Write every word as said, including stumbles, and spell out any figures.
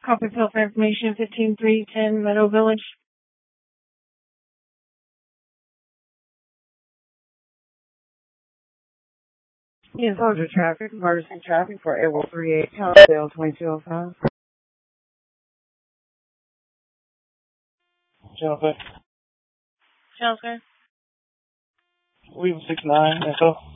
Copperfield for information, fifteen three ten Meadow Village. Yes, Soldier Traffic, emergency traffic for April thirty-eight, Caldwell twenty-two oh five. Jennifer. Jennifer. Weaver six nine, Echo.